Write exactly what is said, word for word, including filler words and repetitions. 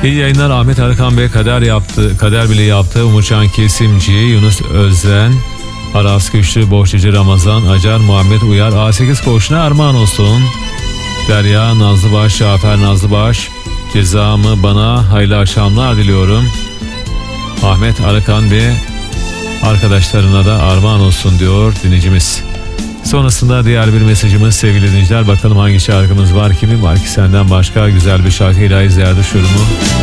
İyi yayınlar Ahmet Arkan Bey, kader yaptı, kader bile yaptı. Umurcan Kesimci, Yunus Özden, Aras Güçlü, Bohçacı Ramazan, Acar, Muhammed Uyar, A sekiz koğuşuna armağan olsun. Derya Nazlıbaş, Cafer Nazlıbaş, cezamı bana hayırlı akşamlar diliyorum. Ahmet Arkan Bey arkadaşlarına da armağan olsun diyor dinleyicimiz. Sonrasında diğer bir mesajımız sevgili dinleyiciler. Bakalım hangi şarkımız var, kimin var ki senden başka, güzel bir şarkıyla izlerdi şurumu.